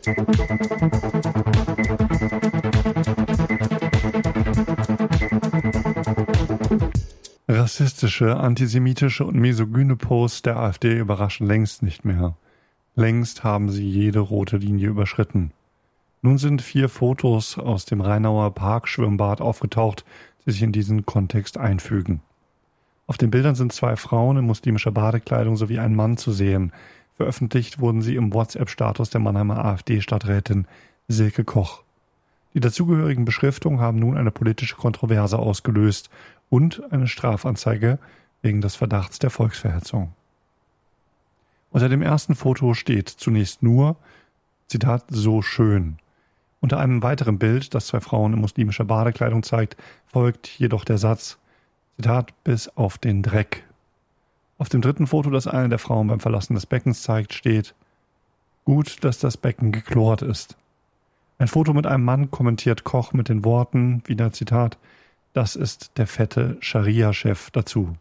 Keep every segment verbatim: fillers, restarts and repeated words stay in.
Rassistische, antisemitische und misogyne Posts der AfD überraschen längst nicht mehr. Längst haben sie jede rote Linie überschritten. Nun sind vier Fotos aus dem Rheinauer Parkschwimmbad aufgetaucht, die sich in diesen Kontext einfügen. Auf den Bildern sind zwei Frauen in muslimischer Badekleidung sowie ein Mann zu sehen. Veröffentlicht wurden sie im WhatsApp-Status der Mannheimer AfD-Stadträtin Silke Koch. Die dazugehörigen Beschriftungen haben nun eine politische Kontroverse ausgelöst und eine Strafanzeige wegen des Verdachts der Volksverhetzung. Unter dem ersten Foto steht zunächst nur, Zitat, so schön. Unter einem weiteren Bild, das zwei Frauen in muslimischer Badekleidung zeigt, folgt jedoch der Satz, Zitat, bis auf den Dreck. Auf dem dritten Foto, das eine der Frauen beim Verlassen des Beckens zeigt, steht, gut, dass das Becken geklort ist. Ein Foto mit einem Mann kommentiert Koch mit den Worten, wieder Zitat, das ist der fette Scharia-Chef dazu.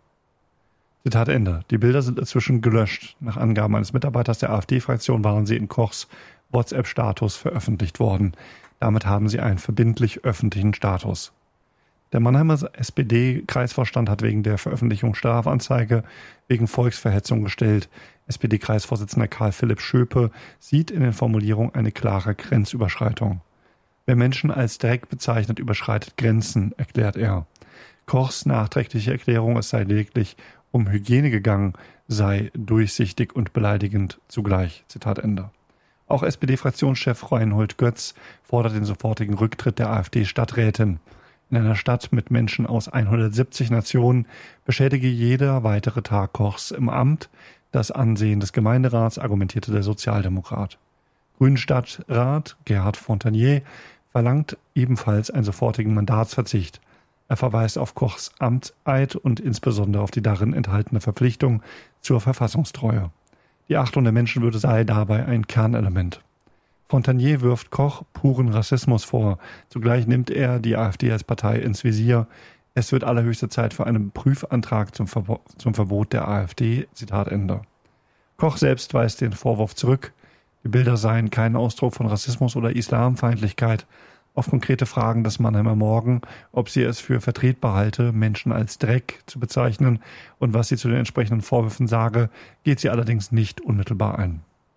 Zitat Ende. Die Bilder sind inzwischen gelöscht. Nach Angaben eines Mitarbeiters der AfD-Fraktion waren sie in Kochs WhatsApp-Status veröffentlicht worden. Damit haben sie einen verbindlich öffentlichen Status. Der Mannheimer S P D-Kreisvorstand hat wegen der Veröffentlichung Strafanzeige wegen Volksverhetzung gestellt. S P D-Kreisvorsitzender Karl Philipp Schöpe sieht in den Formulierungen eine klare Grenzüberschreitung. Wer Menschen als Dreck bezeichnet, überschreitet Grenzen, erklärt er. Kochs nachträgliche Erklärung, es sei lediglich um Hygiene gegangen, sei durchsichtig und beleidigend zugleich. Zitat Ende. Auch S P D-Fraktionschef Reinhold Götz fordert den sofortigen Rücktritt der AfD-Stadträtin. In einer Stadt mit Menschen aus hundertsiebzig Nationen beschädige jeder weitere Tag Kochs im Amt das Ansehen des Gemeinderats, argumentierte der Sozialdemokrat. Grünstadtrat Gerhard Fontanier verlangt ebenfalls einen sofortigen Mandatsverzicht. Er verweist auf Kochs Amtseid und insbesondere auf die darin enthaltene Verpflichtung zur Verfassungstreue. Die Achtung der Menschenwürde sei dabei ein Kernelement. Fontanier wirft Koch puren Rassismus vor. Zugleich nimmt er die AfD als Partei ins Visier. Es wird allerhöchste Zeit für einen Prüfantrag zum, Verbo- zum Verbot der AfD. Zitat Ende. Koch selbst weist den Vorwurf zurück. Die Bilder seien kein Ausdruck von Rassismus oder Islamfeindlichkeit. Auf konkrete Fragen des Mannheimer Morgen, ob sie es für vertretbar halte, Menschen als Dreck zu bezeichnen und was sie zu den entsprechenden Vorwürfen sage, geht sie allerdings nicht unmittelbar ein.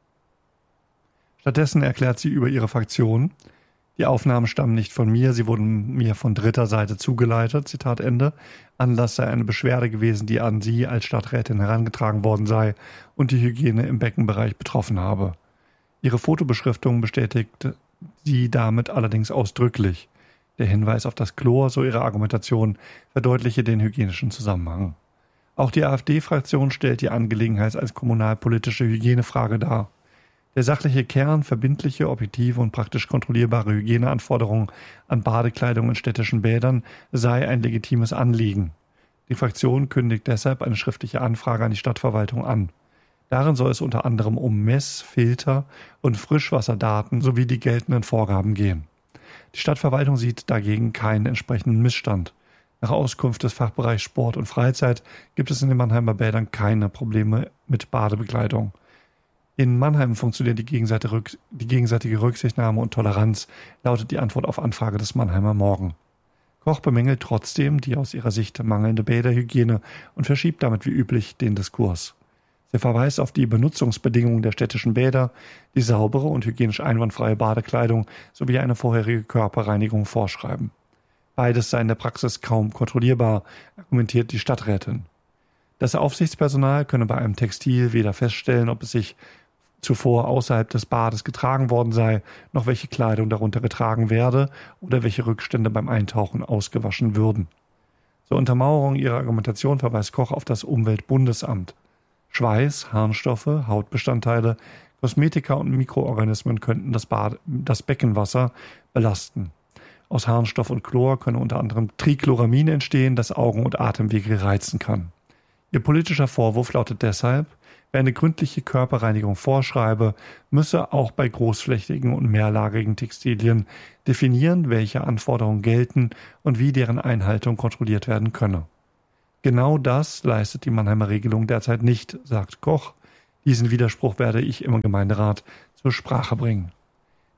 Stattdessen erklärt sie über ihre Fraktion, die Aufnahmen stammen nicht von mir, sie wurden mir von dritter Seite zugeleitet, Zitat Ende. Anlass sei eine Beschwerde gewesen, die an sie als Stadträtin herangetragen worden sei und die Hygiene im Beckenbereich betroffen habe. Ihre Fotobeschriftung bestätigt sie damit allerdings ausdrücklich. Der Hinweis auf das Chlor, so ihre Argumentation, verdeutliche den hygienischen Zusammenhang. Auch die AfD-Fraktion stellt die Angelegenheit als kommunalpolitische Hygienefrage dar. Der sachliche Kern, verbindliche, objektive und praktisch kontrollierbare Hygieneanforderungen an Badekleidung in städtischen Bädern sei ein legitimes Anliegen. Die Fraktion kündigt deshalb eine schriftliche Anfrage an die Stadtverwaltung an. Darin soll es unter anderem um Mess-, Filter- und Frischwasserdaten sowie die geltenden Vorgaben gehen. Die Stadtverwaltung sieht dagegen keinen entsprechenden Missstand. Nach Auskunft des Fachbereichs Sport und Freizeit gibt es in den Mannheimer Bädern keine Probleme mit Badebekleidung. In Mannheim funktioniert die gegenseitige, Rück- die gegenseitige Rücksichtnahme und Toleranz, lautet die Antwort auf Anfrage des Mannheimer Morgen. Koch bemängelt trotzdem die aus ihrer Sicht mangelnde Bäderhygiene und verschiebt damit wie üblich den Diskurs. Sie verweist auf die Benutzungsbedingungen der städtischen Bäder, die saubere und hygienisch einwandfreie Badekleidung sowie eine vorherige Körperreinigung vorschreiben. Beides sei in der Praxis kaum kontrollierbar, argumentiert die Stadträtin. Das Aufsichtspersonal könne bei einem Textil weder feststellen, ob es sich zuvor außerhalb des Bades getragen worden sei, noch welche Kleidung darunter getragen werde oder welche Rückstände beim Eintauchen ausgewaschen würden. Zur Untermauerung ihrer Argumentation verweist Koch auf das Umweltbundesamt. Schweiß, Harnstoffe, Hautbestandteile, Kosmetika und Mikroorganismen könnten das, Bad, das Beckenwasser belasten. Aus Harnstoff und Chlor könne unter anderem Trichloramin entstehen, das Augen- und Atemwege reizen kann. Ihr politischer Vorwurf lautet deshalb, wer eine gründliche Körperreinigung vorschreibe, müsse auch bei großflächigen und mehrlagerigen Textilien definieren, welche Anforderungen gelten und wie deren Einhaltung kontrolliert werden könne. Genau das leistet die Mannheimer Regelung derzeit nicht, sagt Koch. Diesen Widerspruch werde ich im Gemeinderat zur Sprache bringen.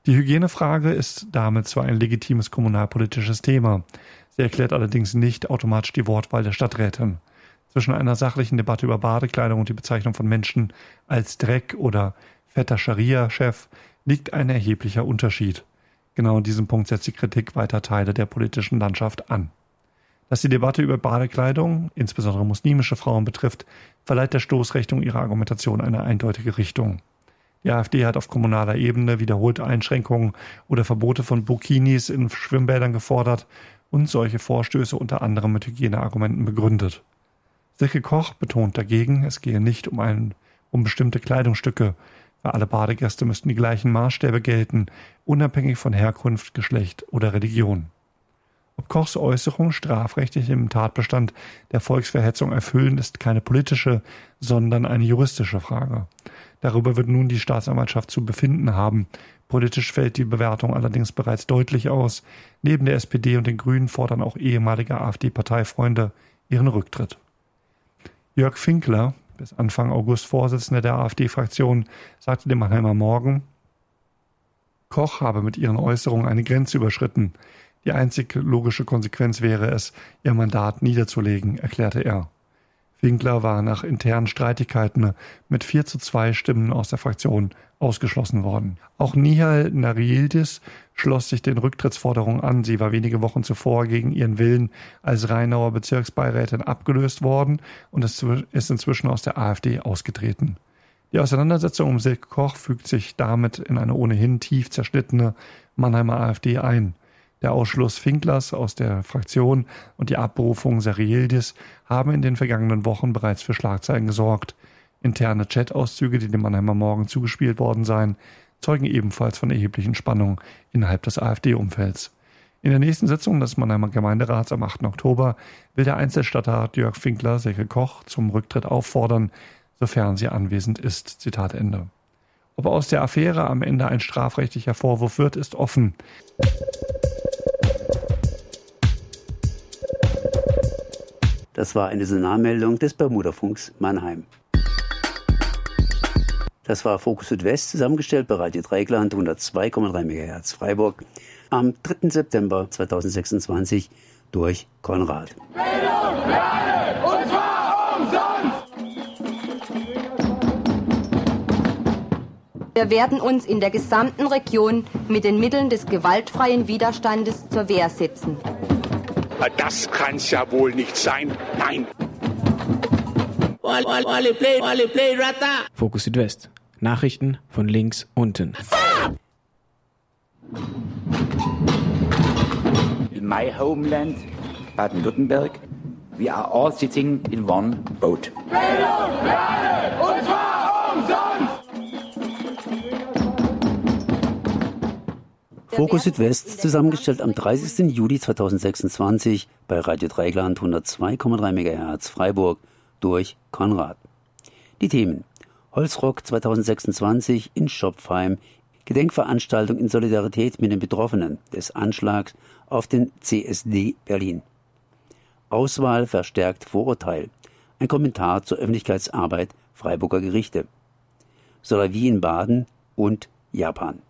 Die Hygienefrage ist damit zwar ein legitimes kommunalpolitisches Thema, sie erklärt allerdings nicht automatisch die Wortwahl der Stadträtin. Zwischen einer sachlichen Debatte über Badekleidung und die Bezeichnung von Menschen als Dreck oder fetter Scharia-Chef liegt ein erheblicher Unterschied. Genau an diesem Punkt setzt die Kritik weiter Teile der politischen Landschaft an. Dass die Debatte über Badekleidung, insbesondere muslimische Frauen, betrifft, verleiht der Stoßrichtung ihrer Argumentation eine eindeutige Richtung. Die AfD hat auf kommunaler Ebene wiederholte Einschränkungen oder Verbote von Burkinis in Schwimmbädern gefordert und solche Vorstöße unter anderem mit Hygieneargumenten begründet. Silke Koch betont dagegen, es gehe nicht um, ein, um bestimmte Kleidungsstücke. Für alle Badegäste müssten die gleichen Maßstäbe gelten, unabhängig von Herkunft, Geschlecht oder Religion. Ob Kochs Äußerungen strafrechtlich im Tatbestand der Volksverhetzung erfüllen, ist keine politische, sondern eine juristische Frage. Darüber wird nun die Staatsanwaltschaft zu befinden haben. Politisch fällt die Bewertung allerdings bereits deutlich aus. Neben der S P D und den Grünen fordern auch ehemalige AfD-Parteifreunde ihren Rücktritt. Jörg Finkler, bis Anfang August Vorsitzender der AfD-Fraktion, sagte dem Mannheimer Morgen, Koch habe mit ihren Äußerungen eine Grenze überschritten. Die einzig logische Konsequenz wäre es, ihr Mandat niederzulegen, erklärte er. Finkler war nach internen Streitigkeiten mit vier zu zwei Stimmen aus der Fraktion ausgeschlossen worden. Auch Nihal Nariildis schloss sich den Rücktrittsforderungen an. Sie war wenige Wochen zuvor gegen ihren Willen als Rheinauer Bezirksbeirätin abgelöst worden und ist inzwischen aus der AfD ausgetreten. Die Auseinandersetzung um Silke Koch fügt sich damit in eine ohnehin tief zerschnittene Mannheimer AfD ein. Der Ausschluss Finklers aus der Fraktion und die Abberufung Sariildis haben in den vergangenen Wochen bereits für Schlagzeilen gesorgt. Interne Chat-Auszüge, die dem Mannheimer Morgen zugespielt worden seien, zeugen ebenfalls von erheblichen Spannungen innerhalb des AfD-Umfelds. In der nächsten Sitzung des Mannheimer Gemeinderats am achten Oktober will der Einzelstadtrat Jörg Finkler Silke Koch zum Rücktritt auffordern, sofern sie anwesend ist. Zitat Ende. Ob aus der Affäre am Ende ein strafrechtlicher Vorwurf wird, ist offen. Das war eine Sonarmeldung des Bermudafunks Mannheim. Das war Fokus Südwest, zusammengestellt bei Radio Dreieckland hundertzwei Komma drei Megahertz Freiburg am dritten September zweitausendsechsundzwanzig durch Konrad. Bildung für alle, und zwar umsonst! Wir werden uns in der gesamten Region mit den Mitteln des gewaltfreien Widerstandes zur Wehr setzen. Das kann's ja wohl nicht sein. Nein. Fokus Südwest. Nachrichten von links unten. In my homeland, Baden-Württemberg, we are all sitting in one boat. Bildung für alle, und zwar umsonst! Fokus Südwest, zusammengestellt am dreißigsten Juli zweitausendsechsundzwanzig bei Radio Dreieckland hundertzwei Komma drei Megahertz Freiburg durch Konrad. Die Themen: Holzrock zweitausendsechsundzwanzig in Schopfheim, Gedenkveranstaltung in Solidarität mit den Betroffenen des Anschlags auf den C S D Berlin. Auswahl verstärkt Vorurteil, ein Kommentar zur Öffentlichkeitsarbeit Freiburger Gerichte. Solavie in Baden und Japan.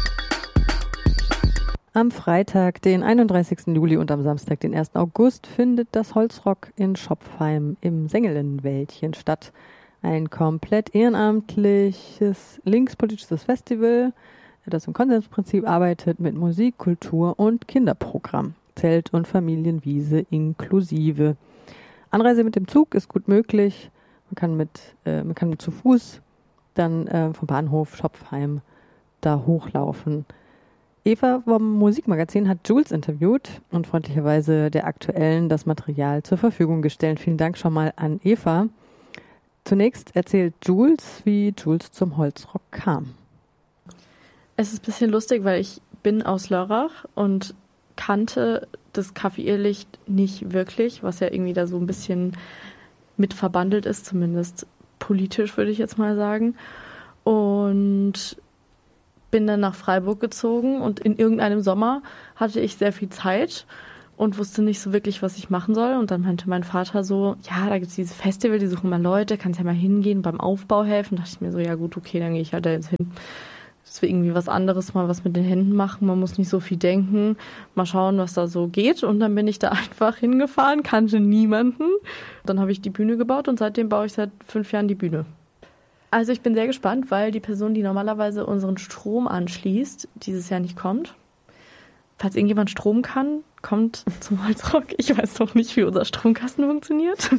Am Freitag, den einunddreißigsten Juli und am Samstag, den ersten August, findet das Holzrock in Schopfheim im Sengelenwäldchen statt. Ein komplett ehrenamtliches, linkspolitisches Festival, das im Konsensprinzip arbeitet mit Musik, Kultur und Kinderprogramm. Zelt- und Familienwiese inklusive. Anreise mit dem Zug ist gut möglich. Man kann mit, äh, man kann zu Fuß dann äh, vom Bahnhof Schopfheim da hochlaufen. Eva vom Musikmagazin hat Jules interviewt und freundlicherweise der Aktuellen das Material zur Verfügung gestellt. Vielen Dank schon mal an Eva. Zunächst erzählt Jules, wie Jules zum Holzrock kam. Es ist ein bisschen lustig, weil ich bin aus Lörrach und kannte das Café Irrlicht nicht wirklich, was ja irgendwie da so ein bisschen mit verbandelt ist, zumindest politisch würde ich jetzt mal sagen. Und bin dann nach Freiburg gezogen und in irgendeinem Sommer hatte ich sehr viel Zeit und wusste nicht so wirklich, was ich machen soll. Und dann meinte mein Vater so, ja, da gibt es dieses Festival, die suchen mal Leute, kannst ja mal hingehen, beim Aufbau helfen. Da dachte ich mir so, ja gut, okay, dann gehe ich halt da jetzt hin. dass wir irgendwie was anderes mal was mit den Händen machen. Man muss nicht so viel denken. Mal schauen, was da so geht. Und dann bin ich da einfach hingefahren, kannte niemanden. Dann habe ich die Bühne gebaut und seitdem baue ich seit fünf Jahren die Bühne. Also ich bin sehr gespannt, weil die Person, die normalerweise unseren Strom anschließt, dieses Jahr nicht kommt. Falls irgendjemand Strom kann, kommt zum Holzrock. Ich weiß noch nicht, wie unser Stromkasten funktioniert.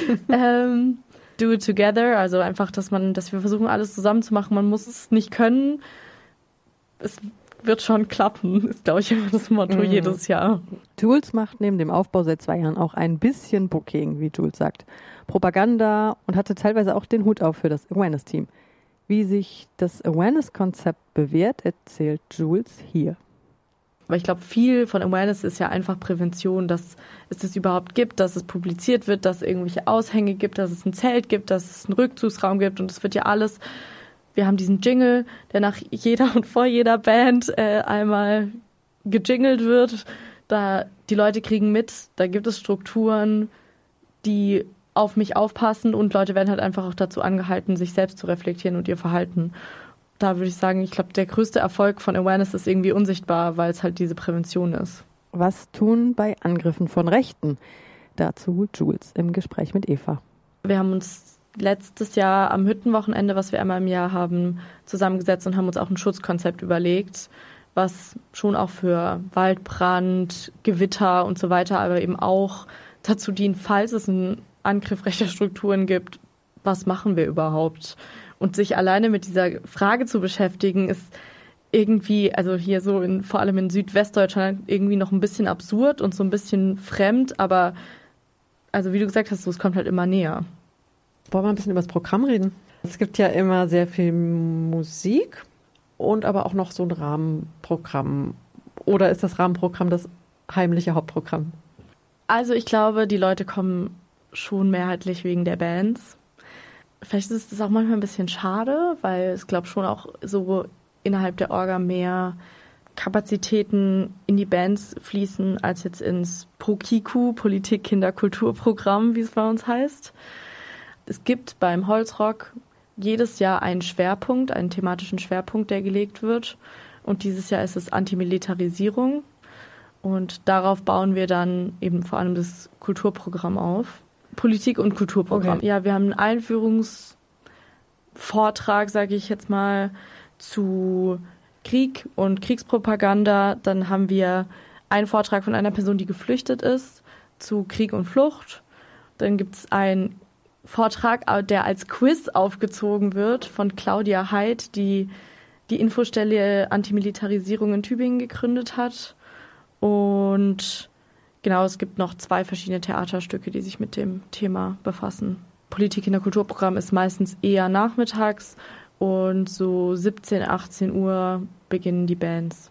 ähm, do it together, also einfach, dass man, dass wir versuchen, alles zusammen zu machen. Man muss es nicht können. Es wird schon klappen, ist, glaube ich, immer das Motto mhm. jedes Jahr. Jules macht neben dem Aufbau seit zwei Jahren auch ein bisschen Booking, wie Jules sagt. Propaganda und hatte teilweise auch den Hut auf für das Awareness-Team. Wie sich das Awareness-Konzept bewährt, erzählt Jules hier. Aber ich glaube, viel von Awareness ist ja einfach Prävention, dass es das überhaupt gibt, dass es publiziert wird, dass es irgendwelche Aushänge gibt, dass es ein Zelt gibt, dass es einen Rückzugsraum gibt und es wird ja alles. Wir haben diesen Jingle, der nach jeder und vor jeder Band äh, einmal gejingelt wird. Da die Leute kriegen mit, da gibt es Strukturen, die auf mich aufpassen und Leute werden halt einfach auch dazu angehalten, sich selbst zu reflektieren und ihr Verhalten. Da würde ich sagen, ich glaube, der größte Erfolg von Awareness ist irgendwie unsichtbar, weil es halt diese Prävention ist. Was tun bei Angriffen von Rechten? Dazu Jules im Gespräch mit Eva. Wir haben uns letztes Jahr am Hüttenwochenende, was wir einmal im Jahr haben, zusammengesetzt und haben uns auch ein Schutzkonzept überlegt, was schon auch für Waldbrand, Gewitter und so weiter, aber eben auch dazu dient, falls es einen Angriff rechter Strukturen gibt, was machen wir überhaupt? Und sich alleine mit dieser Frage zu beschäftigen, ist irgendwie, also hier so in, vor allem in Südwestdeutschland, irgendwie noch ein bisschen absurd und so ein bisschen fremd, aber also wie du gesagt hast, so, es kommt halt immer näher. Wollen wir ein bisschen über das Programm reden? Es gibt ja immer sehr viel Musik und aber auch noch so ein Rahmenprogramm. Oder ist das Rahmenprogramm das heimliche Hauptprogramm? Also ich glaube, die Leute kommen schon mehrheitlich wegen der Bands. Vielleicht ist es auch manchmal ein bisschen schade, weil es, glaube ich, schon auch so innerhalb der Orga mehr Kapazitäten in die Bands fließen, als jetzt ins ProKiku, Politik, Kinder, Kulturprogramm, wie es bei uns heißt. Es gibt beim Holzrock jedes Jahr einen Schwerpunkt, einen thematischen Schwerpunkt, der gelegt wird. Und dieses Jahr ist es Antimilitarisierung. Und darauf bauen wir dann eben vor allem das Kulturprogramm auf. Politik- und Kulturprogramm. Okay. Ja, wir haben einen Einführungsvortrag, sage ich jetzt mal, zu Krieg und Kriegspropaganda. Dann haben wir einen Vortrag von einer Person, die geflüchtet ist, zu Krieg und Flucht. Dann gibt es einen Vortrag, der als Quiz aufgezogen wird von Claudia Heid, die die Infostelle Antimilitarisierung in Tübingen gegründet hat. Und genau, es gibt noch zwei verschiedene Theaterstücke, die sich mit dem Thema befassen. Politik in der Kulturprogramm ist meistens eher nachmittags und so siebzehn, achtzehn Uhr beginnen die Bands.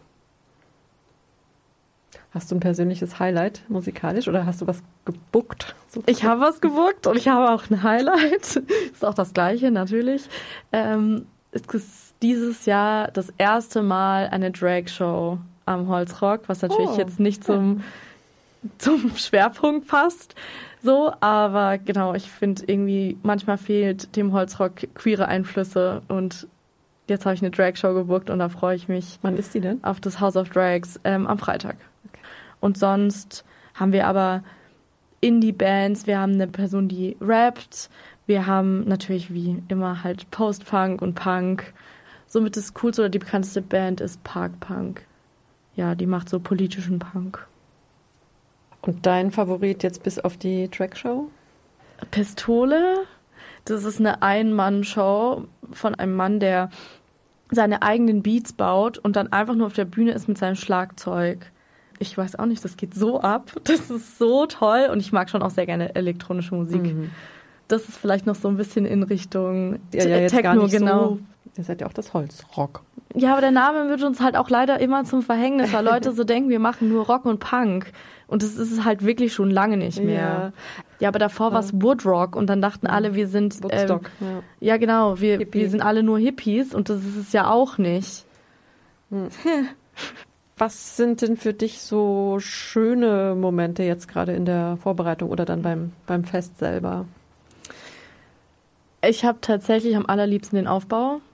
Hast du ein persönliches Highlight musikalisch oder hast du was gebuckt? Ich habe was gebuckt und ich habe auch ein Highlight. Ist auch das Gleiche natürlich. Ähm, es ist dieses Jahr das erste Mal eine Drag-Show am Holzrock, was natürlich oh, jetzt nicht zum... Ja. zum Schwerpunkt passt, so, aber genau, ich finde irgendwie, manchmal fehlt dem Holzrock queere Einflüsse und jetzt habe ich eine Drag-Show gebucht und da freue ich mich. Wann ist die denn? Auf das House of Drags ähm, am Freitag. Okay. Und sonst haben wir aber Indie-Bands, wir haben eine Person, die rappt, wir haben natürlich wie immer halt Post-Punk und Punk. Somit das coolste oder die bekannteste Band ist Park Punk. Ja, die macht so politischen Punk. Und dein Favorit jetzt bis auf die Trackshow? Pistole. Das ist eine Ein-Mann-Show von einem Mann, der seine eigenen Beats baut und dann einfach nur auf der Bühne ist mit seinem Schlagzeug. Ich weiß auch nicht, das geht so ab. Das ist so toll und ich mag schon auch sehr gerne elektronische Musik. Mhm. Das ist vielleicht noch so ein bisschen in Richtung ja, ja, jetzt Techno, gar nicht genau. So, ihr seid ja auch das Holzrock. Ja, aber der Name wird uns halt auch leider immer zum Verhängnis, weil Leute so denken, wir machen nur Rock und Punk. Und das ist es halt wirklich schon lange nicht mehr. Ja, ja aber davor war es Woodrock und dann dachten alle, wir sind... Woodstock, ähm, ja. ja, genau, wir, wir sind alle nur Hippies und das ist es ja auch nicht. Hm. Was sind denn für dich so schöne Momente jetzt gerade in der Vorbereitung oder dann beim, beim Fest selber? Ich habe tatsächlich am allerliebsten den Aufbau.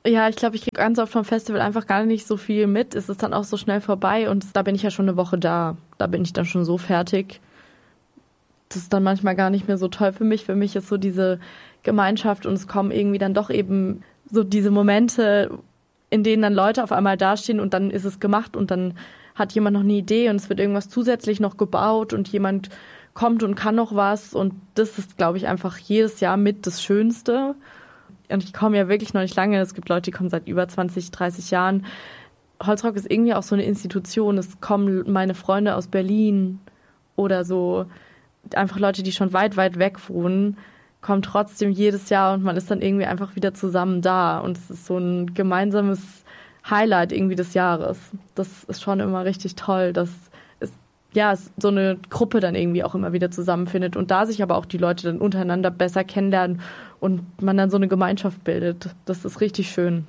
Ja, ich glaube, ich kriege ganz oft vom Festival einfach gar nicht so viel mit. Es ist dann auch so schnell vorbei und da bin ich ja schon eine Woche da. Da bin ich dann schon so fertig. Das ist dann manchmal gar nicht mehr so toll für mich. Für mich ist so diese Gemeinschaft und es kommen irgendwie dann doch eben so diese Momente, in denen dann Leute auf einmal dastehen und dann ist es gemacht und dann hat jemand noch eine Idee und es wird irgendwas zusätzlich noch gebaut und jemand kommt und kann noch was und das ist, glaube ich, einfach jedes Jahr mit das Schönste. Und ich komme ja wirklich noch nicht lange. Es gibt Leute, die kommen seit über zwanzig, dreißig Jahren. Holzrock ist irgendwie auch so eine Institution. Es kommen meine Freunde aus Berlin oder so, einfach Leute, die schon weit, weit weg wohnen, kommen trotzdem jedes Jahr und man ist dann irgendwie einfach wieder zusammen da. Und es ist so ein gemeinsames Highlight irgendwie des Jahres. Das ist schon immer richtig toll, dass es, ja, es so eine Gruppe dann irgendwie auch immer wieder zusammenfindet und da sich aber auch die Leute dann untereinander besser kennenlernen und man dann so eine Gemeinschaft bildet. Das ist richtig schön.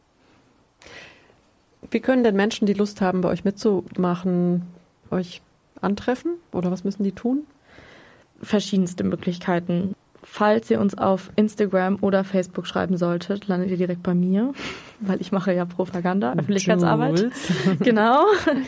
Wie können denn Menschen, die Lust haben, bei euch mitzumachen, euch antreffen? Oder was müssen die tun? Verschiedenste Möglichkeiten. Falls ihr uns auf Instagram oder Facebook schreiben solltet, landet ihr direkt bei mir, weil ich mache ja Propaganda, Öffentlichkeitsarbeit. Genau.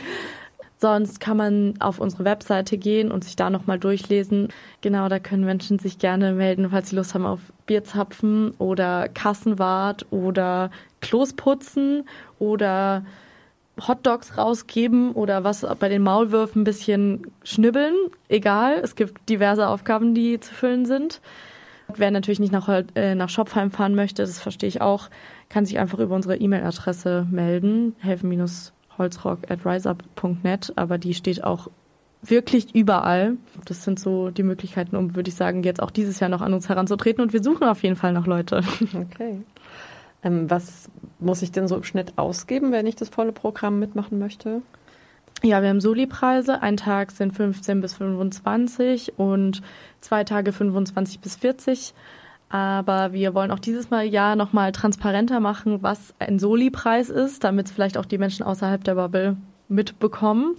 Sonst kann man auf unsere Webseite gehen und sich da nochmal durchlesen. Genau, da können Menschen sich gerne melden, falls sie Lust haben auf Bierzapfen oder Kassenwart oder Klos putzen oder Hotdogs rausgeben oder was bei den Maulwürfen ein bisschen schnibbeln. Egal, es gibt diverse Aufgaben, die zu füllen sind. Wer natürlich nicht nach, äh, nach Schopfheim fahren möchte, das verstehe ich auch, kann sich einfach über unsere E-Mail-Adresse melden, helfen holzrock at riseup punkt net, aber die steht auch wirklich überall. Das sind so die Möglichkeiten, um, würde ich sagen, jetzt auch dieses Jahr noch an uns heranzutreten und wir suchen auf jeden Fall noch Leute. Okay. Ähm, was muss ich denn so im Schnitt ausgeben, wenn ich das volle Programm mitmachen möchte? Ja, wir haben Soli-Preise. Ein Tag sind fünfzehn bis fünfundzwanzig und zwei Tage fünfundzwanzig bis vierzig. Aber wir wollen auch dieses Mal ja nochmal transparenter machen, was ein Soli-Preis ist, damit es vielleicht auch die Menschen außerhalb der Bubble mitbekommen.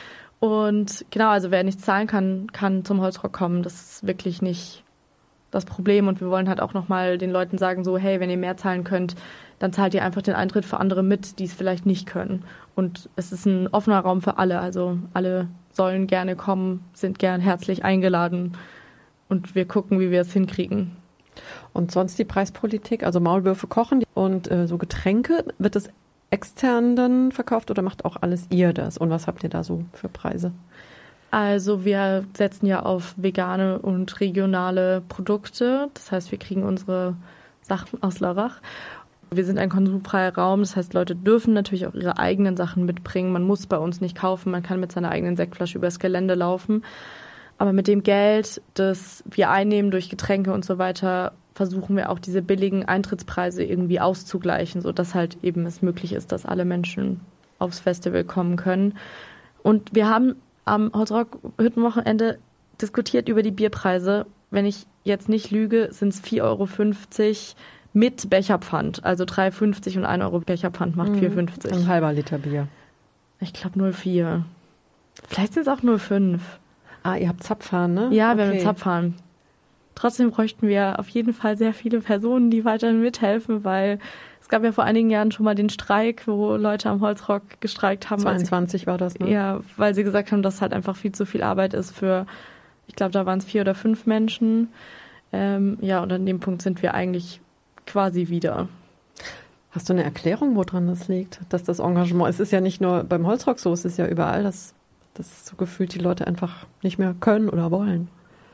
Und genau, also wer nichts zahlen kann, kann zum Holzrock kommen. Das ist wirklich nicht das Problem. Und wir wollen halt auch nochmal den Leuten sagen, so, hey, wenn ihr mehr zahlen könnt, dann zahlt ihr einfach den Eintritt für andere mit, die es vielleicht nicht können. Und es ist ein offener Raum für alle. Also alle sollen gerne kommen, sind gern herzlich eingeladen. Und wir gucken, wie wir es hinkriegen. Und sonst die Preispolitik, also Maulwürfe kochen und äh, so Getränke, wird das extern dann verkauft oder macht auch alles ihr das? Und was habt ihr da so für Preise? Also wir setzen ja auf vegane und regionale Produkte. Das heißt, wir kriegen unsere Sachen aus Lörrach. Wir sind ein konsumfreier Raum, das heißt, Leute dürfen natürlich auch ihre eigenen Sachen mitbringen. Man muss bei uns nicht kaufen, man kann mit seiner eigenen Sektflasche übers Gelände laufen. Aber mit dem Geld, das wir einnehmen durch Getränke und so weiter, versuchen wir auch diese billigen Eintrittspreise irgendwie auszugleichen, sodass halt eben es möglich ist, dass alle Menschen aufs Festival kommen können. Und wir haben am Holzrock-Hüttenwochenende diskutiert über die Bierpreise. Wenn ich jetzt nicht lüge, sind es vier Euro fünfzig mit Becherpfand. Also drei Euro fünfzig und ein Euro Becherpfand macht vier Euro fünfzig. Ein halber Liter Bier. Ich glaube null Komma vier. Vielleicht sind es auch null Komma fünf. Ah, ihr habt Zapfhahn, ne? Ja, okay. wir haben einen Zapfhahn. Trotzdem bräuchten wir auf jeden Fall sehr viele Personen, die weiterhin mithelfen, weil es gab ja vor einigen Jahren schon mal den Streik, wo Leute am Holzrock gestreikt haben. zweiundzwanzig sie, war das, ne? Ja, weil sie gesagt haben, dass halt einfach viel zu viel Arbeit ist für, ich glaube, da waren es vier oder fünf Menschen. Ähm, ja, und an dem Punkt sind wir eigentlich quasi wieder. Hast du eine Erklärung, woran das liegt? Dass das Engagement, es ist ja nicht nur beim Holzrock so, es ist ja überall, dass, dass so gefühlt die Leute einfach nicht mehr können oder wollen.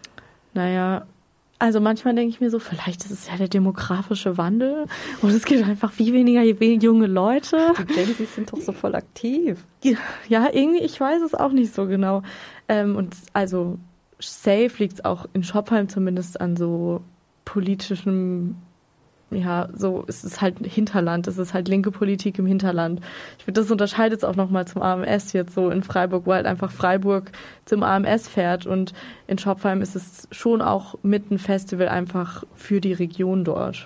Naja, also manchmal denke ich mir so, vielleicht ist es ja der demografische Wandel und es gibt einfach viel weniger junge Leute. Die Gen Z sind doch so voll aktiv. Ja, irgendwie, ich weiß es auch nicht so genau. Ähm, und also safe liegt es auch in Schopfheim zumindest an so politischem, ja, so, es ist halt Hinterland, es ist halt linke Politik im Hinterland. Ich finde, das unterscheidet es auch nochmal zum A M S jetzt so in Freiburg, wo halt einfach Freiburg zum A M S fährt und in Schopfheim ist es schon auch mit ein Festival einfach für die Region dort.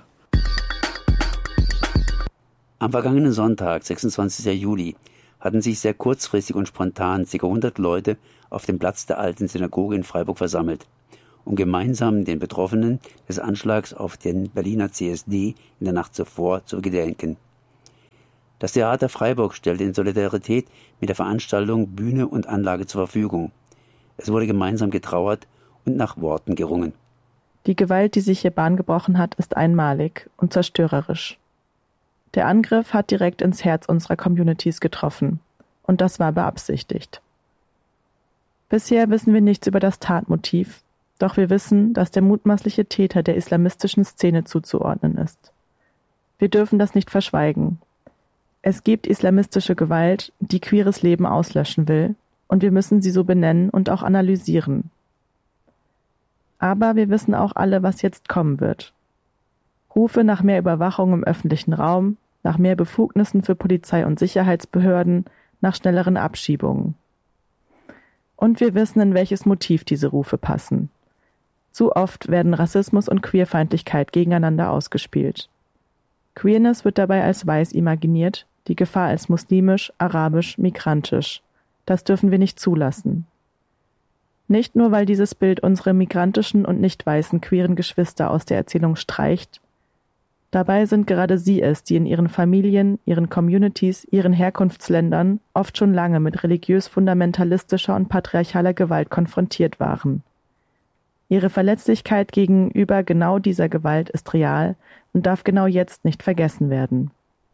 Am vergangenen Sonntag, sechsundzwanzigsten Juli, hatten sich sehr kurzfristig und spontan ca. hundert Leute auf dem Platz der alten Synagoge in Freiburg versammelt, um gemeinsam den Betroffenen des Anschlags auf den Berliner C S D in der Nacht zuvor zu gedenken. Das Theater Freiburg stellte in Solidarität mit der Veranstaltung Bühne und Anlage zur Verfügung. Es wurde gemeinsam getrauert und nach Worten gerungen. Die Gewalt, die sich hier Bahn gebrochen hat, ist einmalig und zerstörerisch. Der Angriff hat direkt ins Herz unserer Communities getroffen. Und das war beabsichtigt. Bisher wissen wir nichts über das Tatmotiv, doch wir wissen, dass der mutmaßliche Täter der islamistischen Szene zuzuordnen ist. Wir dürfen das nicht verschweigen. Es gibt islamistische Gewalt, die queeres Leben auslöschen will, und wir müssen sie so benennen und auch analysieren. Aber wir wissen auch alle, was jetzt kommen wird. Rufe nach mehr Überwachung im öffentlichen Raum, nach mehr Befugnissen für Polizei und Sicherheitsbehörden, nach schnelleren Abschiebungen. Und wir wissen, in welches Motiv diese Rufe passen. Zu oft werden Rassismus und Queerfeindlichkeit gegeneinander ausgespielt. Queerness wird dabei als weiß imaginiert, die Gefahr als muslimisch, arabisch, migrantisch. Das dürfen wir nicht zulassen. Nicht nur, weil dieses Bild unsere migrantischen und nicht weißen queeren Geschwister aus der Erzählung streicht. Dabei sind gerade sie es, die in ihren Familien, ihren Communities, ihren Herkunftsländern oft schon lange mit religiös-fundamentalistischer und patriarchaler Gewalt konfrontiert waren. Ihre Verletzlichkeit gegenüber genau dieser Gewalt ist real und darf genau jetzt nicht vergessen werden.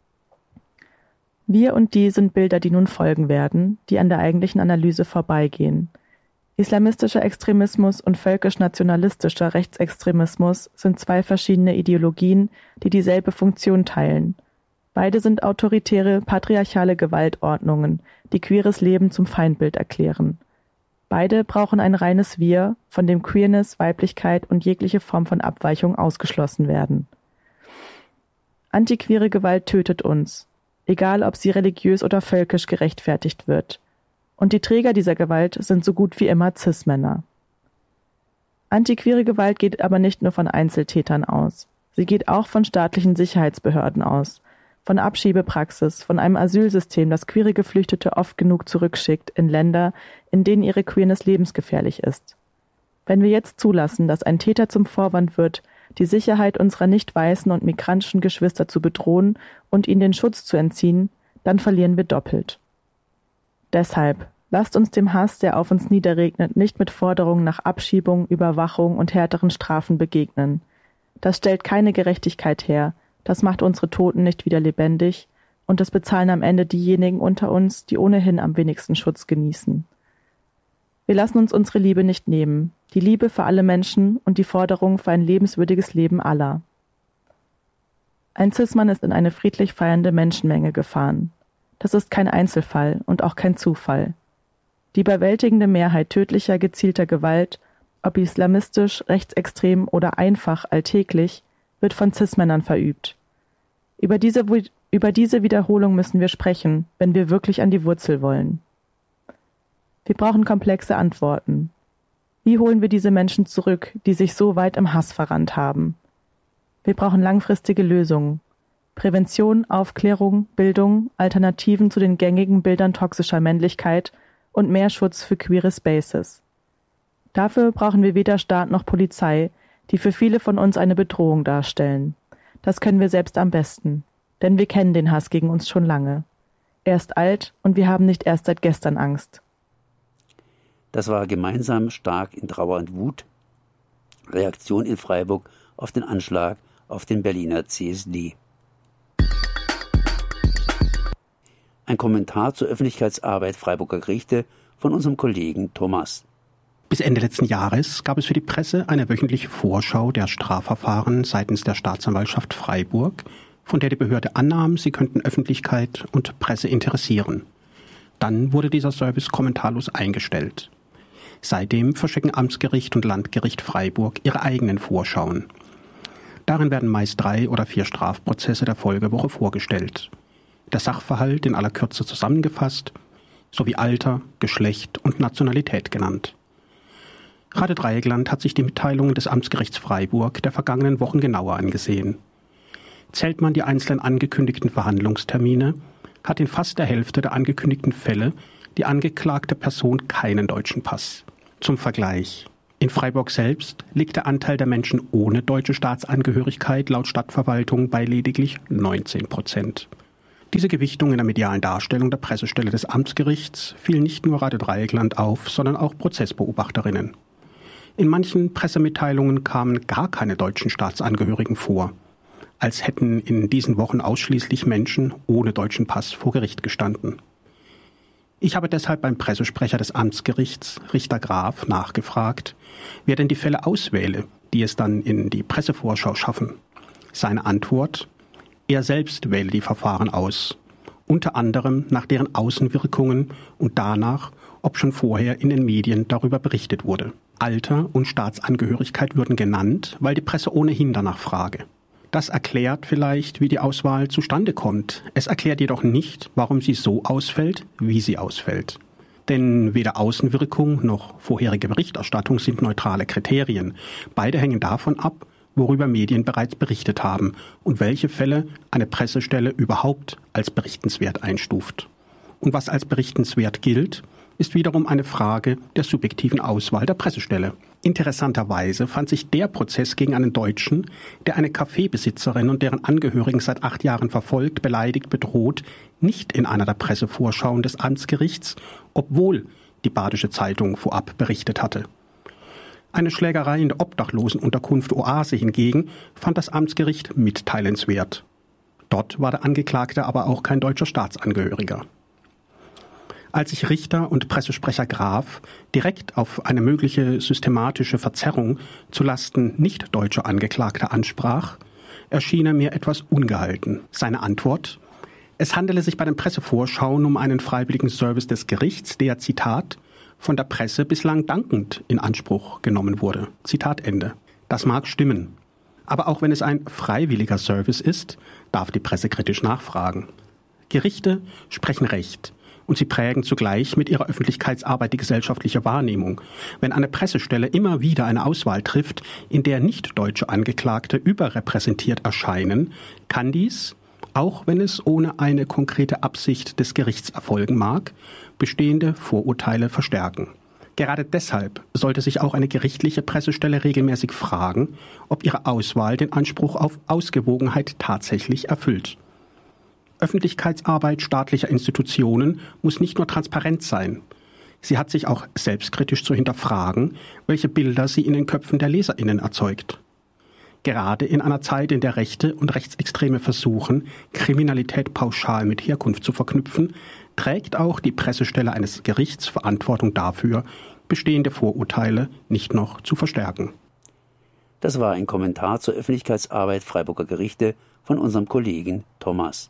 Wir und die sind Bilder, die nun folgen werden, die an der eigentlichen Analyse vorbeigehen. Islamistischer Extremismus und völkisch-nationalistischer Rechtsextremismus sind zwei verschiedene Ideologien, die dieselbe Funktion teilen. Beide sind autoritäre, patriarchale Gewaltordnungen, die queeres Leben zum Feindbild erklären. Beide brauchen ein reines Wir, von dem Queerness, Weiblichkeit und jegliche Form von Abweichung ausgeschlossen werden. Antiqueere Gewalt tötet uns, egal ob sie religiös oder völkisch gerechtfertigt wird. Und die Träger dieser Gewalt sind so gut wie immer Cis-Männer. Antiqueere Gewalt geht aber nicht nur von Einzeltätern aus. Sie geht auch von staatlichen Sicherheitsbehörden aus, von Abschiebepraxis, von einem Asylsystem, das queere Geflüchtete oft genug zurückschickt in Länder, in denen ihre Queerness lebensgefährlich ist. Wenn wir jetzt zulassen, dass ein Täter zum Vorwand wird, die Sicherheit unserer nicht weißen und migrantischen Geschwister zu bedrohen und ihnen den Schutz zu entziehen, dann verlieren wir doppelt. Deshalb, lasst uns dem Hass, der auf uns niederregnet, nicht mit Forderungen nach Abschiebung, Überwachung und härteren Strafen begegnen. Das stellt keine Gerechtigkeit her, das macht unsere Toten nicht wieder lebendig und es bezahlen am Ende diejenigen unter uns, die ohnehin am wenigsten Schutz genießen. Wir lassen uns unsere Liebe nicht nehmen, die Liebe für alle Menschen und die Forderung für ein lebenswürdiges Leben aller. Ein Cis-Mann ist in eine friedlich feiernde Menschenmenge gefahren. Das ist kein Einzelfall und auch kein Zufall. Die überwältigende Mehrheit tödlicher, gezielter Gewalt, ob islamistisch, rechtsextrem oder einfach alltäglich, wird von Cis-Männern verübt. Über diese, über diese Wiederholung müssen wir sprechen, wenn wir wirklich an die Wurzel wollen. Wir brauchen komplexe Antworten. Wie holen wir diese Menschen zurück, die sich so weit im Hass verrannt haben? Wir brauchen langfristige Lösungen. Prävention, Aufklärung, Bildung, Alternativen zu den gängigen Bildern toxischer Männlichkeit und mehr Schutz für queere Spaces. Dafür brauchen wir weder Staat noch Polizei, die für viele von uns eine Bedrohung darstellen. Das können wir selbst am besten, denn wir kennen den Hass gegen uns schon lange. Er ist alt und wir haben nicht erst seit gestern Angst. Das war gemeinsam stark in Trauer und Wut. Reaktion in Freiburg auf den Anschlag auf den Berliner C S D. Ein Kommentar zur Öffentlichkeitsarbeit Freiburger Gerichte von unserem Kollegen Thomas. Bis Ende letzten Jahres gab es für die Presse eine wöchentliche Vorschau der Strafverfahren seitens der Staatsanwaltschaft Freiburg, von der die Behörde annahm, sie könnten Öffentlichkeit und Presse interessieren. Dann wurde dieser Service kommentarlos eingestellt. Seitdem verschicken Amtsgericht und Landgericht Freiburg ihre eigenen Vorschauen. Darin werden meist drei oder vier Strafprozesse der Folgewoche vorgestellt. Der Sachverhalt in aller Kürze zusammengefasst, sowie Alter, Geschlecht und Nationalität genannt. Radio Dreieckland hat sich die Mitteilungen des Amtsgerichts Freiburg der vergangenen Wochen genauer angesehen. Zählt man die einzelnen angekündigten Verhandlungstermine, hat in fast der Hälfte der angekündigten Fälle die angeklagte Person keinen deutschen Pass. Zum Vergleich. In Freiburg selbst liegt der Anteil der Menschen ohne deutsche Staatsangehörigkeit laut Stadtverwaltung bei lediglich neunzehn Prozent. Diese Gewichtung in der medialen Darstellung der Pressestelle des Amtsgerichts fiel nicht nur Radio Dreieckland auf, sondern auch Prozessbeobachterinnen. In manchen Pressemitteilungen kamen gar keine deutschen Staatsangehörigen vor, als hätten in diesen Wochen ausschließlich Menschen ohne deutschen Pass vor Gericht gestanden. Ich habe deshalb beim Pressesprecher des Amtsgerichts, Richter Graf, nachgefragt, wer denn die Fälle auswähle, die es dann in die Pressevorschau schaffen. Seine Antwort: Er selbst wähle die Verfahren aus, unter anderem nach deren Außenwirkungen und danach, ob schon vorher in den Medien darüber berichtet wurde. Alter und Staatsangehörigkeit würden genannt, weil die Presse ohnehin danach frage. Das erklärt vielleicht, wie die Auswahl zustande kommt. Es erklärt jedoch nicht, warum sie so ausfällt, wie sie ausfällt. Denn weder Außenwirkung noch vorherige Berichterstattung sind neutrale Kriterien. Beide hängen davon ab, worüber Medien bereits berichtet haben und welche Fälle eine Pressestelle überhaupt als berichtenswert einstuft. Und was als berichtenswert gilt, ist wiederum eine Frage der subjektiven Auswahl der Pressestelle. Interessanterweise fand sich der Prozess gegen einen Deutschen, der eine Kaffeebesitzerin und deren Angehörigen seit acht Jahren verfolgt, beleidigt, bedroht, nicht in einer der Pressevorschauen des Amtsgerichts, obwohl die Badische Zeitung vorab berichtet hatte. Eine Schlägerei in der Obdachlosenunterkunft Oase hingegen fand das Amtsgericht mitteilenswert. Dort war der Angeklagte aber auch kein deutscher Staatsangehöriger. Als sich Richter und Pressesprecher Graf direkt auf eine mögliche systematische Verzerrung zulasten nicht-deutscher Angeklagter ansprach, erschien er mir etwas ungehalten. Seine Antwort: Es handele sich bei den Pressevorschauen um einen freiwilligen Service des Gerichts, der, Zitat, von der Presse bislang dankend in Anspruch genommen wurde. Zitat Ende. Das mag stimmen. Aber auch wenn es ein freiwilliger Service ist, darf die Presse kritisch nachfragen. Gerichte sprechen Recht. Und sie prägen zugleich mit ihrer Öffentlichkeitsarbeit die gesellschaftliche Wahrnehmung. Wenn eine Pressestelle immer wieder eine Auswahl trifft, in der nicht-deutsche Angeklagte überrepräsentiert erscheinen, kann dies, auch wenn es ohne eine konkrete Absicht des Gerichts erfolgen mag, bestehende Vorurteile verstärken. Gerade deshalb sollte sich auch eine gerichtliche Pressestelle regelmäßig fragen, ob ihre Auswahl den Anspruch auf Ausgewogenheit tatsächlich erfüllt. Öffentlichkeitsarbeit staatlicher Institutionen muss nicht nur transparent sein. Sie hat sich auch selbstkritisch zu hinterfragen, welche Bilder sie in den Köpfen der LeserInnen erzeugt. Gerade in einer Zeit, in der Rechte und Rechtsextreme versuchen, Kriminalität pauschal mit Herkunft zu verknüpfen, trägt auch die Pressestelle eines Gerichts Verantwortung dafür, bestehende Vorurteile nicht noch zu verstärken. Das war ein Kommentar zur Öffentlichkeitsarbeit Freiburger Gerichte von unserem Kollegen Thomas.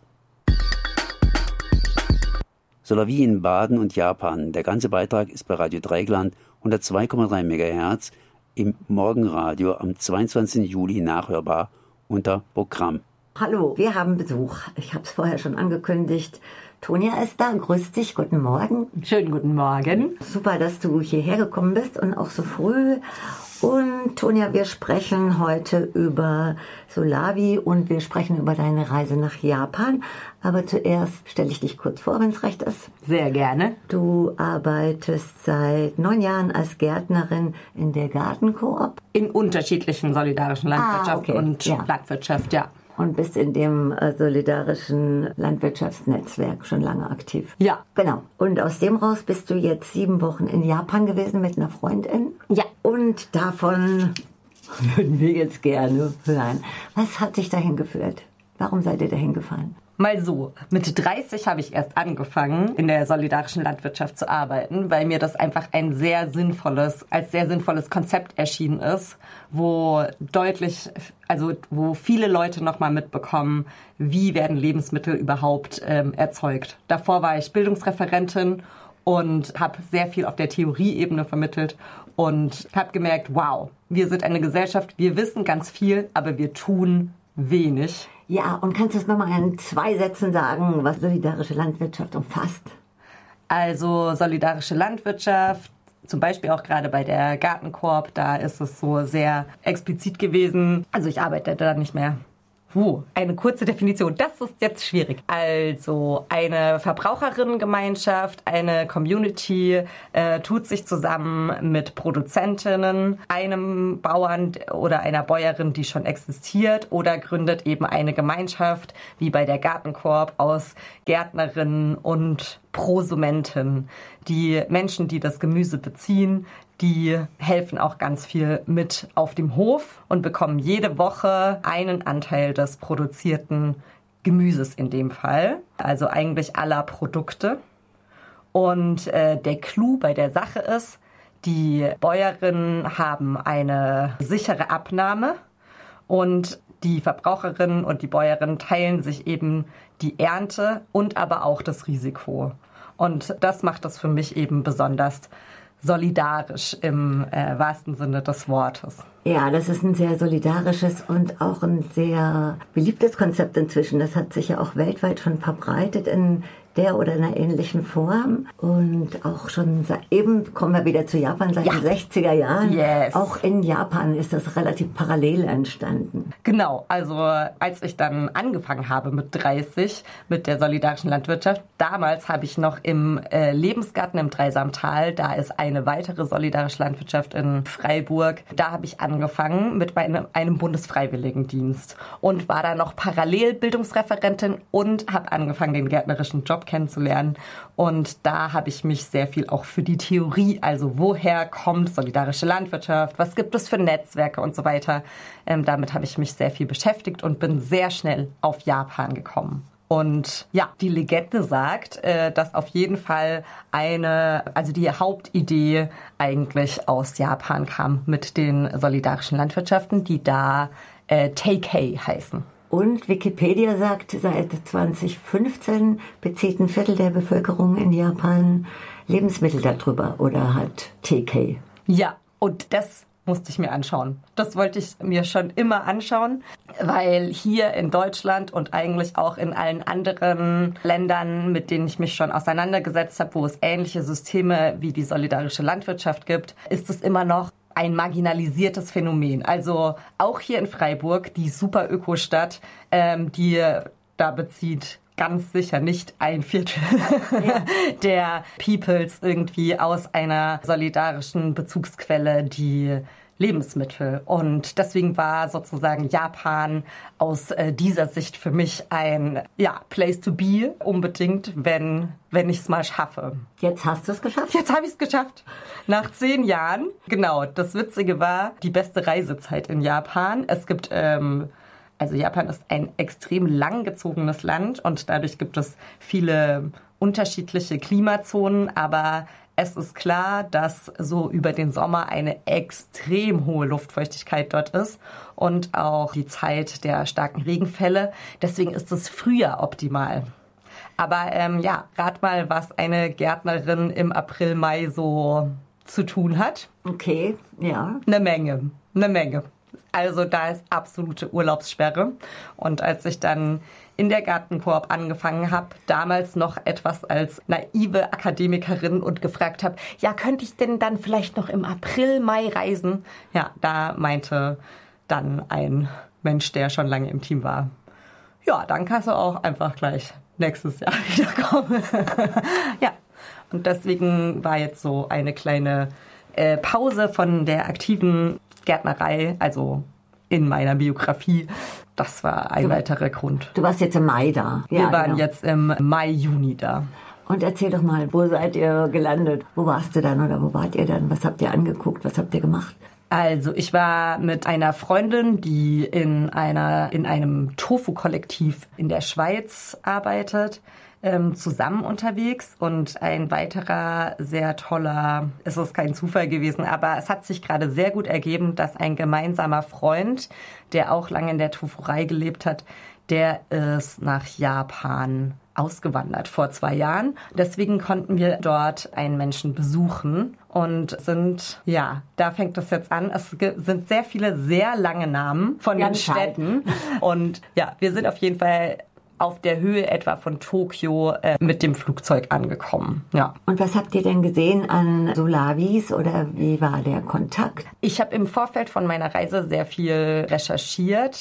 Solar-wie in Baden und Japan. Der ganze Beitrag ist bei Radio Dreieckland hundertzwei Komma drei Megahertz im Morgenradio am zweiundzwanzigsten Juli nachhörbar unter Programm. Hallo, wir haben Besuch. Ich habe es vorher schon angekündigt. Tonja ist da. Grüß dich. Guten Morgen. Schönen guten Morgen. Super, dass du hierher gekommen bist und auch so früh. Und Tonja, wir sprechen heute über Solar-wie und wir sprechen über deine Reise nach Japan. Aber zuerst stelle ich dich kurz vor, wenn es recht ist. Sehr gerne. Du arbeitest seit neun Jahren als Gärtnerin in der Gartenkoop. In unterschiedlichen solidarischen Landwirtschaft ah, okay. und ja. Landwirtschaft, ja. Und bist in dem äh, solidarischen Landwirtschaftsnetzwerk schon lange aktiv. Ja. Genau. Und aus dem raus bist du jetzt sieben Wochen in Japan gewesen mit einer Freundin. Ja. Und davon würden wir jetzt gerne hören. Was hat dich dahin geführt? Warum seid ihr dahin gefahren? Mal so, mit dreißig habe ich erst angefangen, in der solidarischen Landwirtschaft zu arbeiten, weil mir das einfach ein sehr sinnvolles, als sehr sinnvolles Konzept erschienen ist, wo deutlich, also wo viele Leute nochmal mitbekommen, wie werden Lebensmittel überhaupt ähm, erzeugt. Davor war ich Bildungsreferentin und habe sehr viel auf der Theorieebene vermittelt und habe gemerkt, wow, wir sind eine Gesellschaft, wir wissen ganz viel, aber wir tun wenig. Ja, und kannst du es nochmal in zwei Sätzen sagen, was solidarische Landwirtschaft umfasst? Also solidarische Landwirtschaft, zum Beispiel auch gerade bei der Gartenkoop, da ist es so sehr explizit gewesen. Also ich arbeite da nicht mehr Uh, eine kurze Definition. Das ist jetzt schwierig. Also eine Verbraucherinnengemeinschaft, eine Community äh, tut sich zusammen mit Produzentinnen, einem Bauern oder einer Bäuerin, die schon existiert, oder gründet eben eine Gemeinschaft, wie bei der Gartenkorb, aus Gärtnerinnen und Prosumenten. Die Menschen, die das Gemüse beziehen, die helfen auch ganz viel mit auf dem Hof und bekommen jede Woche einen Anteil des produzierten Gemüses in dem Fall, also eigentlich aller Produkte. Und äh, der Clou bei der Sache ist, die Bäuerinnen haben eine sichere Abnahme und die Verbraucherinnen und die Bäuerinnen teilen sich eben die Ernte und aber auch das Risiko. Und das macht das für mich eben besonders solidarisch im äh, wahrsten Sinne des Wortes. Ja, das ist ein sehr solidarisches und auch ein sehr beliebtes Konzept inzwischen. Das hat sich ja auch weltweit schon verbreitet in der oder einer ähnlichen Form. Und auch schon eben, kommen wir wieder zu Japan, seit ja. den sechziger Jahren. Yes. Auch in Japan ist das relativ parallel entstanden. Genau, also als ich dann angefangen habe mit dreißig, mit der solidarischen Landwirtschaft, damals habe ich noch im äh, Lebensgarten im Dreisamtal, da ist eine weitere solidarische Landwirtschaft in Freiburg, da habe ich angefangen mit einem, einem Bundesfreiwilligendienst und war da noch parallel Bildungsreferentin und habe angefangen, den gärtnerischen Job kennenzulernen. Und da habe ich mich sehr viel auch für die Theorie, also woher kommt solidarische Landwirtschaft, was gibt es für Netzwerke und so weiter. Ähm, damit habe ich mich sehr viel beschäftigt und bin sehr schnell auf Japan gekommen. Und ja, die Legende sagt, äh, dass auf jeden Fall eine, also die Hauptidee eigentlich aus Japan kam mit den solidarischen Landwirtschaften, die da äh, Teikei heißen. Und Wikipedia sagt, seit zwanzig fünfzehn bezieht ein Viertel der Bevölkerung in Japan Lebensmittel darüber oder hat Teikei. Ja, und das musste ich mir anschauen. Das wollte ich mir schon immer anschauen, weil hier in Deutschland und eigentlich auch in allen anderen Ländern, mit denen ich mich schon auseinandergesetzt habe, wo es ähnliche Systeme wie die solidarische Landwirtschaft gibt, ist es immer noch ein marginalisiertes Phänomen. Also auch hier in Freiburg, die super Ökostadt, ähm, die da bezieht ganz sicher nicht ein Viertel ja. der Peoples irgendwie aus einer solidarischen Bezugsquelle die Lebensmittel. Und deswegen war sozusagen Japan aus äh, dieser Sicht für mich ein ja, Place to be unbedingt, wenn, wenn ich es mal schaffe. Jetzt hast du es geschafft? Jetzt habe ich es geschafft. Nach zehn Jahren. Genau, das Witzige war die beste Reisezeit in Japan. Es gibt, ähm, also Japan ist ein extrem langgezogenes Land und dadurch gibt es viele unterschiedliche Klimazonen, aber es ist klar, dass so über den Sommer eine extrem hohe Luftfeuchtigkeit dort ist und auch die Zeit der starken Regenfälle. Deswegen ist das Frühjahr optimal. Aber ähm, ja, rat mal, was eine Gärtnerin im April, Mai so zu tun hat. Okay, ja. Eine Menge, eine Menge. Also da ist absolute Urlaubssperre. Und als ich dann in der Gartenkorb angefangen habe, damals noch etwas als naive Akademikerin und gefragt habe, ja, könnte ich denn dann vielleicht noch im April, Mai reisen? Ja, da meinte dann ein Mensch, der schon lange im Team war, ja, dann kannst du auch einfach gleich nächstes Jahr wiederkommen. Ja, und deswegen war jetzt so eine kleine äh, Pause von der aktiven Gärtnerei, also in meiner Biografie. Das war ein du, weiterer Grund. Du warst jetzt im Mai da. Wir ja, waren genau. jetzt im Mai, Juni da. Und erzähl doch mal, wo seid ihr gelandet? Wo warst du dann oder wo wart ihr dann? Was habt ihr angeguckt? Was habt ihr gemacht? Also ich war mit einer Freundin, die in einer in einem Tofu-Kollektiv in der Schweiz arbeitet, ähm, zusammen unterwegs. Und ein weiterer sehr toller, es ist kein Zufall gewesen, aber es hat sich gerade sehr gut ergeben, dass ein gemeinsamer Freund, der auch lange in der Tofuerei gelebt hat, der ist nach Japan ausgewandert vor zwei Jahren. Deswegen konnten wir dort einen Menschen besuchen und sind, ja, da fängt es jetzt an. Es sind sehr viele sehr lange Namen von den Städten. Und ja, wir sind auf jeden Fall auf der Höhe etwa von Tokio äh, mit dem Flugzeug angekommen. Ja. Und was habt ihr denn gesehen an Solavis oder wie war der Kontakt? Ich habe im Vorfeld von meiner Reise sehr viel recherchiert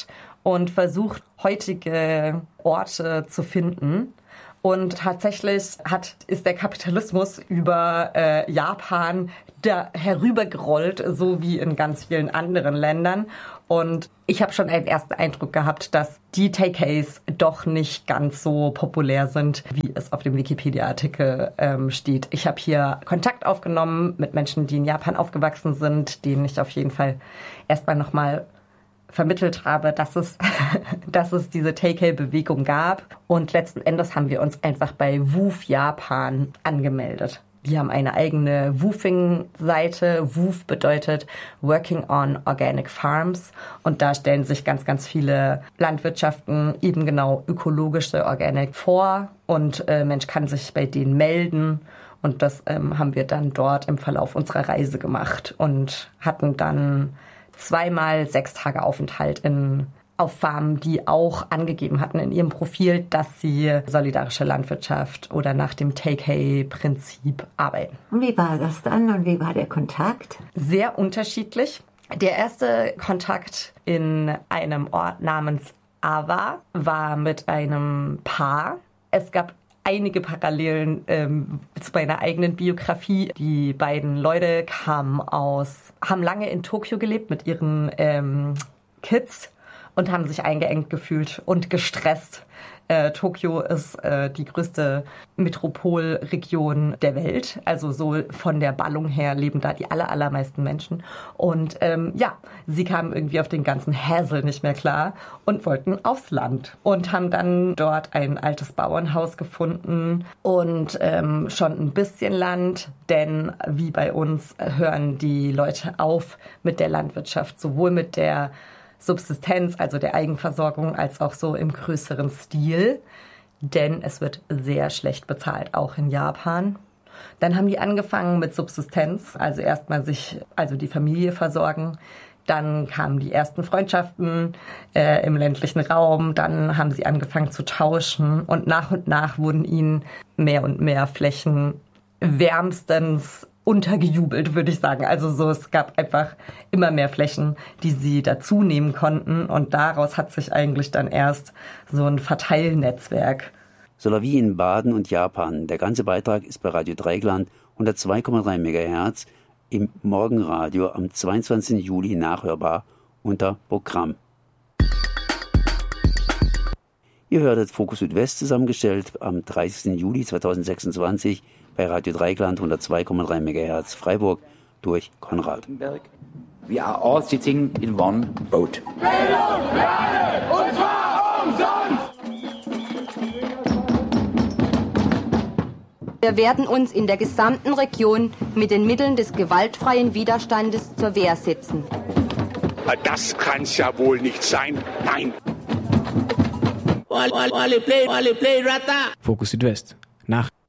und versucht, heutige Orte zu finden. Und tatsächlich hat, ist der Kapitalismus über äh, Japan da herübergerollt, so wie in ganz vielen anderen Ländern. Und ich habe schon einen ersten Eindruck gehabt, dass die Takeaways doch nicht ganz so populär sind, wie es auf dem Wikipedia-Artikel ähm, steht. Ich habe hier Kontakt aufgenommen mit Menschen, die in Japan aufgewachsen sind, denen ich auf jeden Fall erstmal nochmal vermittelt habe, dass es, dass es diese Takeaway-Bewegung gab. Und letzten Endes haben wir uns einfach bei W O O F Japan angemeldet. Die haben eine eigene Woofing-Seite. W O O F bedeutet Working on Organic Farms. Und da stellen sich ganz, ganz viele Landwirtschaften eben genau ökologische Organic vor. Und äh, Mensch kann sich bei denen melden. Und das ähm, haben wir dann dort im Verlauf unserer Reise gemacht und hatten dann zweimal sechs Tage Aufenthalt in, auf Farmen, die auch angegeben hatten in ihrem Profil, dass sie solidarische Landwirtschaft oder nach dem Take-Hay-Prinzip arbeiten. Und wie war das dann und wie war der Kontakt? Sehr unterschiedlich. Der erste Kontakt in einem Ort namens Awa war mit einem Paar. Es gab einige Parallelen ähm, zu meiner eigenen Biografie. Die beiden Leute kamen aus, haben lange in Tokio gelebt mit ihren ähm, Kids und haben sich eingeengt gefühlt und gestresst. Äh, Tokio ist äh, die größte Metropolregion der Welt. Also so von der Ballung her leben da die aller, allermeisten Menschen. Und ähm, ja, sie kamen irgendwie auf den ganzen Hassel nicht mehr klar und wollten aufs Land. Und haben dann dort ein altes Bauernhaus gefunden und ähm, schon ein bisschen Land. Denn wie bei uns hören die Leute auf mit der Landwirtschaft, sowohl mit der Subsistenz, also der Eigenversorgung, als auch so im größeren Stil, denn es wird sehr schlecht bezahlt, auch in Japan. Dann haben die angefangen mit Subsistenz, also erstmal sich, also die Familie versorgen. Dann kamen die ersten Freundschaften äh, im ländlichen Raum. Dann haben sie angefangen zu tauschen und nach und nach wurden ihnen mehr und mehr Flächen wärmstens untergejubelt, würde ich sagen. Also so, es gab einfach immer mehr Flächen, die sie dazu nehmen konnten und daraus hat sich eigentlich dann erst so ein Verteilnetzwerk. Solavie in Baden und Japan. Der ganze Beitrag ist bei Radio Dreieckland hundertzwei Komma drei Megahertz im Morgenradio am zweiundzwanzigsten Juli nachhörbar unter Programm. Ihr hörtet Fokus Südwest zusammengestellt am dreißigsten Juli zweitausendsechsundzwanzig bei Radio Dreieckland hundertzwei Komma drei Megahertz Freiburg durch Konrad. We are all sitting in one boat. Bildung für alle, und zwar umsonst! Wir werden uns in der gesamten Region mit den Mitteln des gewaltfreien Widerstandes zur Wehr setzen. Das kann's ja wohl nicht sein. Nein. Fokus Südwest. Nach